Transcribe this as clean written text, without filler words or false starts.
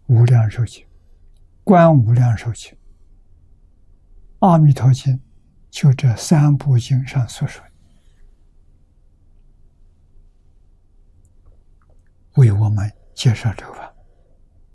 无量寿经、观无量寿经、阿弥陀经，就这三部经上所说的，为我们介绍这个法。